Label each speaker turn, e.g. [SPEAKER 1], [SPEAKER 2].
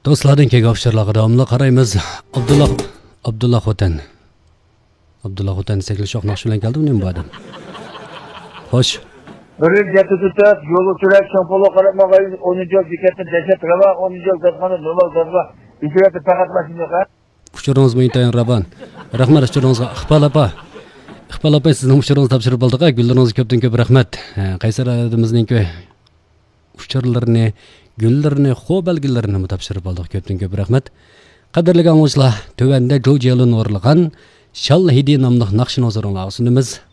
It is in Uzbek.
[SPEAKER 1] Do'stlardan kelgan ofisherlarga davomli qaraymiz. Abdullah Xo'tan. Abdullah Xo'tan sekilshoq naqsh bilan keldi bu odam. Xo'sh.
[SPEAKER 2] Bölüm tutup yolu türek şampolo karatmagayı 10. yıl dikkatin deşet rava 10. yıl zatmanı normal zatma hükümeti pakatmasın yok ha.
[SPEAKER 1] Uçurunuz mu intayin Raban? Rahmat uçurunuzga Iqbal apa sizning uçurunuz topshirib bo'ldi-ku. Gullaringiz ko'pdan ko'p rahmat. Qaysar adimizning-ku uçurlarini, gullarini, xo'balgillarini topshirib oldik. Ko'pdan ko'p rahmat. Qadrli anglovchilar, tövəndə Joe Jalen o'rlagan Shall Hidi nomli naqshni o'zingizga sunamiz.